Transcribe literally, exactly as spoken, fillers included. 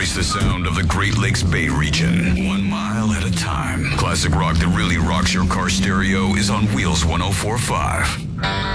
Embrace the sound of the Great Lakes Bay region, one mile at a time. Classic rock that really rocks your car stereo is on Wheels one oh four point five.